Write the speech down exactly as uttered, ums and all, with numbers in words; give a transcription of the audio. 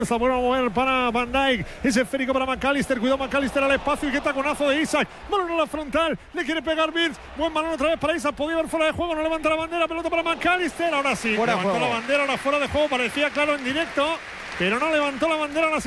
Se vuelve a mover para Van Dijk. Ese esférico para McAllister. Cuidado McAllister al espacio. Y qué taconazo de Isak. Balón a la frontal. Le quiere pegar Birch. Buen balón otra vez para Isak. Podía ver fuera de juego. No levanta la bandera. Pelota para McAllister. Ahora sí. Fuera levantó juego. la bandera. Ahora fuera de juego. Parecía claro en directo. Pero no levantó la bandera. Ahora sí.